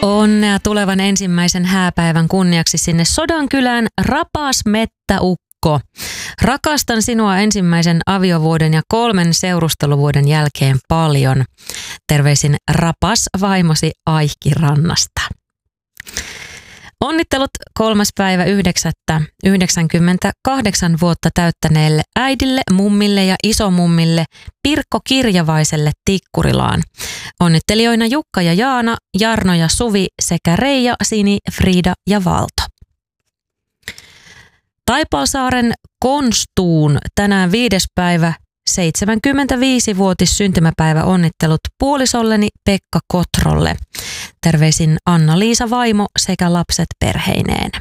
Onnea tulevan ensimmäisen hääpäivän kunniaksi sinne Sodankylään, rapas mettäukko. Rakastan sinua ensimmäisen aviovuoden ja 3 seurusteluvuoden jälkeen paljon. Terveisin rapas vaimosi Aihki Rannasta. Onnittelut 3.9. 98 vuotta täyttäneelle äidille, mummille ja isomummille Pirkko Kirjavaiselle Tikkurilaan. Onnittelijoina Jukka ja Jaana, Jarno ja Suvi sekä Reija, Sini, Frida ja Valto. Taipalsaaren Konstuun tänään 5. päivä 75-vuotis syntymäpäivä onnittelut puolisolleni Pekka Kotrolle. Terveisin Anna-Liisa vaimo sekä lapset perheineen.